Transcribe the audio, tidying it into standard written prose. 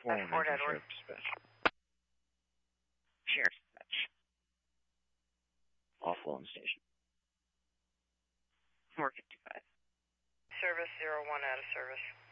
That's Fort Edward. Sheriff's Dispatch. Awful on station. 455. Service 01 out of service.